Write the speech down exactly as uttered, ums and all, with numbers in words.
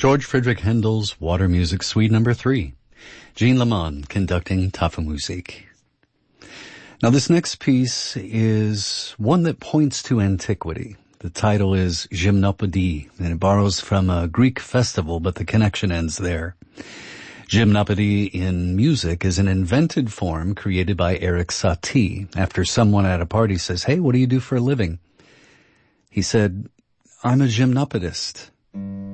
George Friedrich Handel's Water Music Suite number three. Jean Lamont conducting Tafelmusik. Now this next piece is one that points to antiquity. The title is Gymnopédie, and it borrows from a Greek festival, but the connection ends there. Gymnopédie in music is an invented form created by Erik Satie after someone at a party says, "Hey, what do you do for a living?" He said, "I'm a gymnopedist."